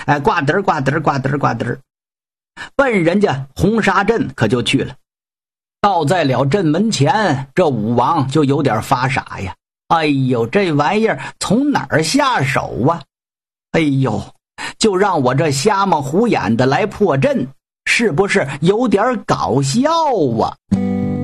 呱嘚呱嘚呱嘚呱嘚，奔人家红沙镇可就去了。到在了镇门前，这武王就有点发傻呀。哎呦，这玩意儿从哪儿下手啊？哎呦，就让我这瞎蒙虎眼的来破阵，是不是有点搞笑啊？